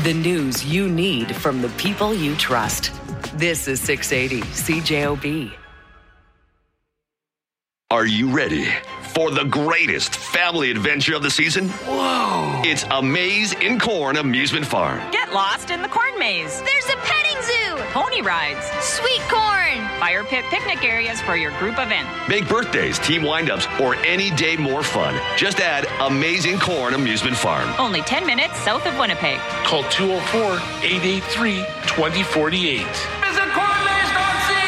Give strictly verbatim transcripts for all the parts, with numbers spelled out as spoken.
The news you need from the people you trust. This is six eighty C J O B. Are you ready for the greatest family adventure of the season? Whoa! It's A Maze in Corn Amusement Farm. Get lost in the corn maze. There's a petting zoo. Pony rides. Sweet corn. Fire pit picnic areas for your group event. Make birthdays, team windups, or any day more fun. Just add Amazing Corn Amusement Farm. Only ten minutes south of Winnipeg. Call two oh four, eight eight three, two oh four eight. Visit corn maze dot c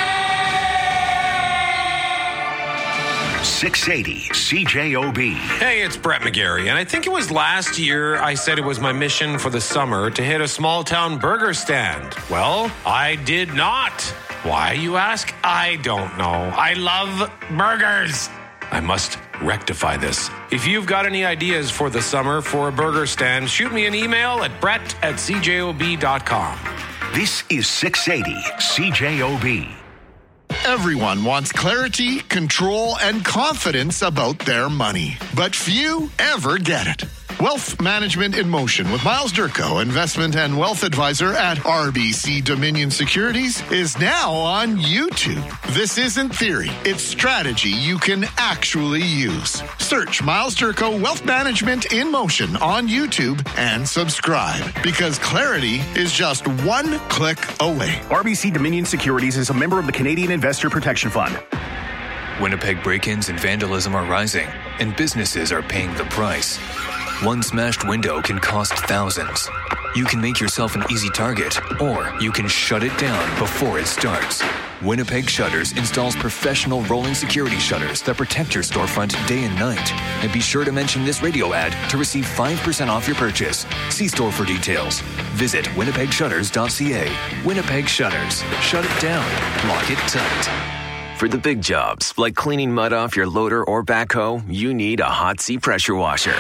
a. six eighty C J O B. Hey, it's Brett McGarry, and I think it was last year I said it was my mission for the summer to hit a small-town burger stand. Well, I did not. Why, you ask? I don't know. I love burgers. I must rectify this. If you've got any ideas for the summer for a burger stand, shoot me an email at brett at c j o b dot com. This is six eighty C J O B. Everyone wants clarity, control, and confidence about their money, but few ever get it. Wealth Management in Motion with Miles Durko, investment and wealth advisor at R B C Dominion Securities, is now on YouTube. This isn't theory, it's strategy you can actually use. Search Miles Durko Wealth Management in Motion on YouTube and subscribe, because clarity is just one click away. R B C Dominion Securities is a member of the Canadian Investor Protection Fund. Winnipeg break-ins and vandalism are rising, and businesses are paying the price. One smashed window can cost thousands. You can make yourself an easy target, or you can shut it down before it starts. Winnipeg Shutters installs professional rolling security shutters that protect your storefront day and night. And be sure to mention this radio ad to receive five percent off your purchase. See store for details. Visit winnipeg shutters dot c a. Winnipeg Shutters. Shut it down. Lock it tight. For the big jobs, like cleaning mud off your loader or backhoe, you need a Hot Sea pressure washer.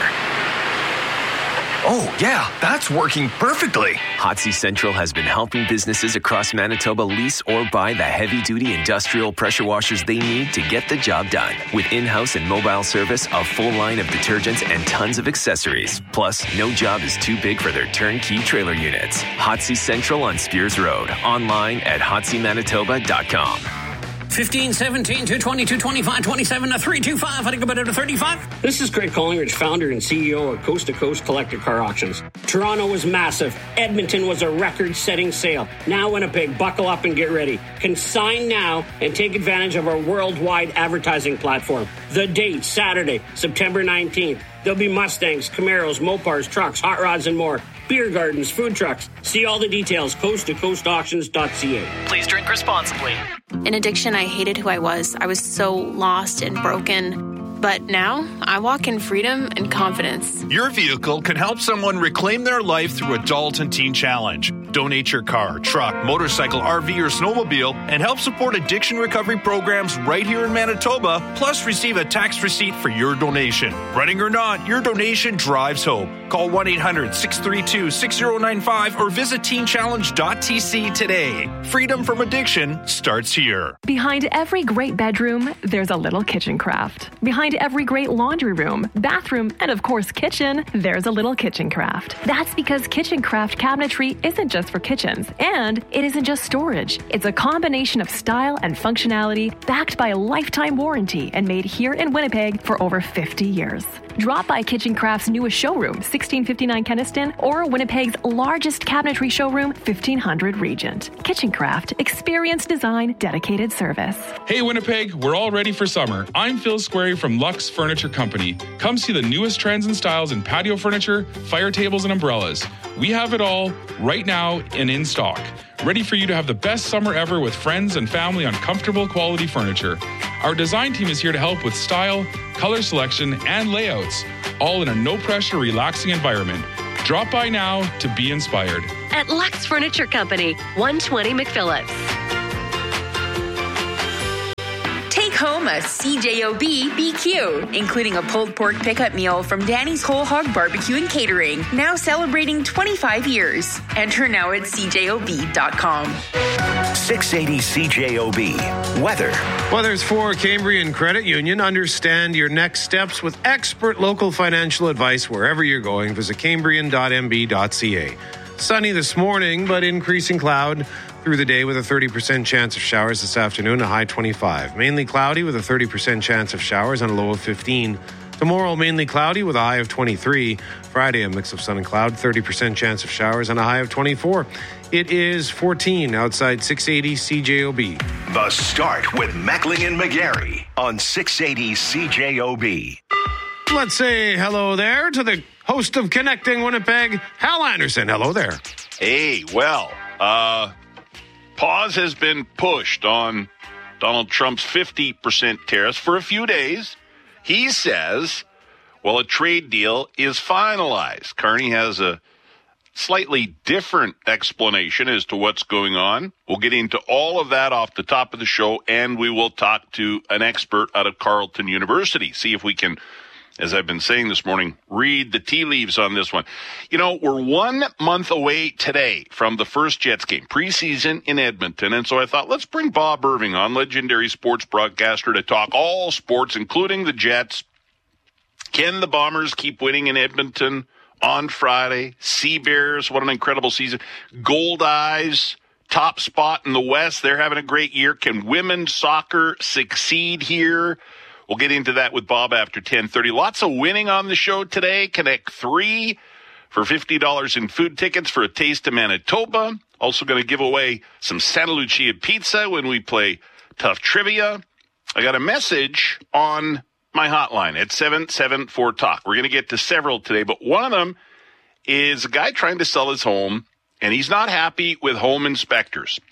Oh, yeah, that's working perfectly. Hot Sea Central has been helping businesses across Manitoba lease or buy the heavy-duty industrial pressure washers they need to get the job done. With in-house and mobile service, a full line of detergents, and tons of accessories. Plus, no job is too big for their turnkey trailer units. Hot Sea Central on Spears Road. Online at hot sea manitoba dot com. fifteen, seventeen, two twenty-two, twenty-five, twenty-seven, three two five. I think about it to thirty-five. This is Greg Collingridge, founder and C E O of Coast to Coast Collector Car Auctions. Toronto was massive. Edmonton was a record-setting sale. Now Winnipeg, buckle up and get ready. Consign now and take advantage of our worldwide advertising platform. The date, Saturday, September nineteenth. There'll be Mustangs, Camaros, Mopars, trucks, hot rods, and more. Beer gardens, food trucks. See all the details, coast to coast auctions dot c a. Please drink responsibly. In addiction, I hated who I was. I was so lost and broken. But now, I walk in freedom and confidence. Your vehicle can help someone reclaim their life through Adult and Teen Challenge. Donate your car, truck, motorcycle, R V, or snowmobile and help support addiction recovery programs right here in Manitoba, plus receive a tax receipt for your donation. Running or not, your donation drives hope. Call one eight hundred, six three two, six zero nine five or visit teen challenge dot t c today. Freedom from addiction starts here. Behind every great bedroom, there's a little kitchen craft. Behind every great laundry room, bathroom, and of course kitchen, there's a little kitchen craft. That's because kitchen craft cabinetry isn't just for kitchens, and it isn't just storage. It's a combination of style and functionality backed by a lifetime warranty and made here in Winnipeg for over fifty years. Drop by Kitchen Craft's newest showroom, sixteen fifty-nine Kenniston, or Winnipeg's largest cabinetry showroom, fifteen hundred Regent. Kitchen Craft, experience design, dedicated service. Hey Winnipeg, we're all ready for summer. I'm Phil Squarey from Lux Furniture Company. Come see the newest trends and styles in patio furniture, fire tables, and umbrellas. We have it all right now and in stock. Ready for you to have the best summer ever with friends and family on comfortable quality furniture. Our design team is here to help with style, color selection, and layouts, all in a no-pressure, relaxing environment. Drop by now to be inspired. At Lux Furniture Company, one twenty McPhillips. Take home a C J O B B Q, including a pulled pork pickup meal from Danny's Whole Hog Barbecue and Catering, now celebrating twenty-five years. Enter now at c j o b dot com. six eighty C J O B. Weather. Weather's for Cambrian Credit Union. Understand your next steps with expert local financial advice wherever you're going. Visit cambrian dot m b dot c a. Sunny this morning, but increasing cloud through the day with a thirty percent chance of showers this afternoon, a high twenty-five. Mainly cloudy with a thirty percent chance of showers and a low of fifteen. Tomorrow, mainly cloudy with a high of twenty-three. Friday, a mix of sun and cloud, thirty percent chance of showers and a high of twenty-four. It is fourteen outside six eighty C J O B. The Start with Mackling and McGarry on six eighty C J O B. Let's say hello there to the host of Connecting Winnipeg, Hal Anderson. Hello there. Hey, well, uh, pause has been pushed on Donald Trump's fifty percent tariffs for a few days. He says, well, a trade deal is finalized. Carney has a slightly different explanation as to what's going on. We'll get into all of that off the top of the show, and we will talk to an expert out of Carleton University. See if we can, as I've been saying this morning, read the tea leaves on this one. You know, we're one month away today from the first Jets game, preseason in Edmonton. And so I thought, let's bring Bob Irving on, legendary sports broadcaster, to talk all sports, including the Jets. Can the Bombers keep winning in Edmonton on Friday? Sea Bears, what an incredible season. Gold Eyes, top spot in the West. They're having a great year. Can women's soccer succeed here? We'll get into that with Bob after ten thirty. Lots of winning on the show today. Connect three for fifty dollars in food tickets for a taste of Manitoba. Also going to give away some Santa Lucia pizza when we play Tough Trivia. I got a message on my hotline at seven seven four talk. We're going to get to several today, but one of them is a guy trying to sell his home, and he's not happy with home inspectors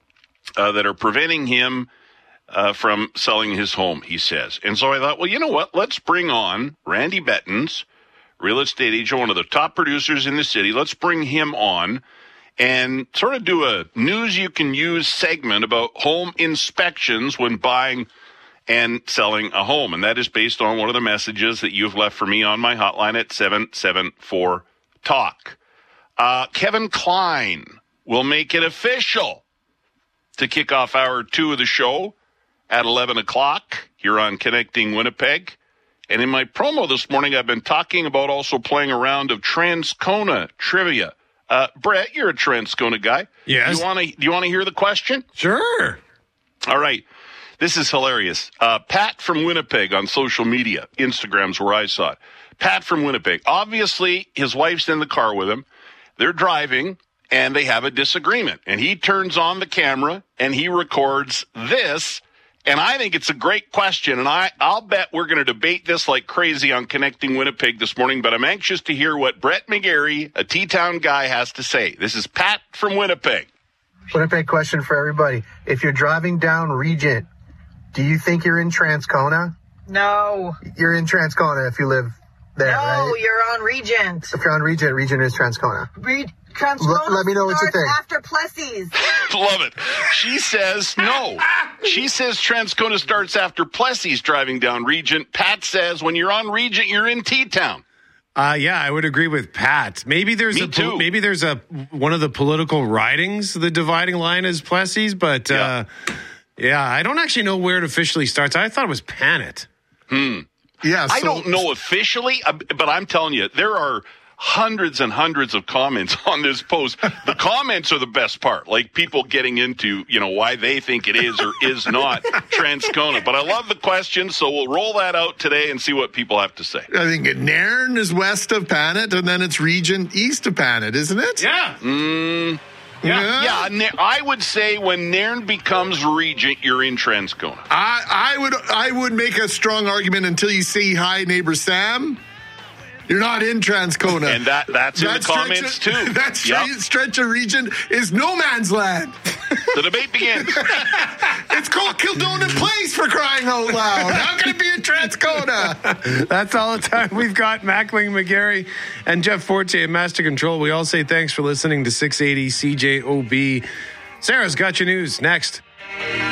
uh, that are preventing him Uh, from selling his home, he says. And so I thought, well, you know what? Let's bring on Randy Bettens, real estate agent, one of the top producers in the city. Let's bring him on and sort of do a news you can use segment about home inspections when buying and selling a home. And that is based on one of the messages that you've left for me on my hotline at seven seven four talk. Uh, Kevin Klein will make it official to kick off hour two of the show at eleven o'clock here on Connecting Winnipeg. And in my promo this morning, I've been talking about also playing a round of Transcona trivia. Uh, Brett, you're a Transcona guy. Yes. Do you want to, do you want to hear the question? Sure. All right. This is hilarious. Uh, Pat from Winnipeg on social media. Instagram's where I saw it. Pat from Winnipeg. Obviously, his wife's in the car with him. They're driving, and they have a disagreement. And he turns on the camera, and he records this. And I think it's a great question, and I, I'll bet we're going to debate this like crazy on Connecting Winnipeg this morning, but I'm anxious to hear what Brett McGarry, a T-Town guy, has to say. This is Pat from Winnipeg. Winnipeg question for everybody. If you're driving down Regent, do you think you're in Transcona? No. You're in Transcona if you live there, no, right? you're on Regent. If you're on Regent, Regent is Transcona. Re- Transcona L- let me know what you think. After Plessis. Love it. She says no. She says Transcona starts after Plessis driving down Regent. Pat says when you're on Regent, you're in T-Town. Uh, yeah, I would agree with Pat. Maybe there's Me a too. maybe there's a one of the political ridings, the dividing line is Plessis, but uh, yeah. yeah, I don't actually know where it officially starts. I thought it was Panet. Hmm. Yeah, so, I don't know officially, but I'm telling you, there are hundreds and hundreds of comments on this post. The comments are the best part, like people getting into, you know, why they think it is or is not Transcona. But I love the question, so we'll roll that out today and see what people have to say. I think Nairn is west of Panet, and then it's Regent east of Panet, isn't it? Yeah. Mm, yeah. Yeah. yeah. I would say when Nairn becomes Regent, you're in Transcona. I, I would I would make a strong argument until you say hi, neighbor Sam. You're not in Transcona. And that that's in that the comments, of, too. That stretch, yep. stretch of region is no man's land. The debate begins. It's called Kildonan Place, for crying out loud. How can it be in Transcona? That's all the time we've got. Mackling, McGarry, and Jeff Forte at Master Control. We all say thanks for listening to six eighty C J O B. Sarah's got your news next.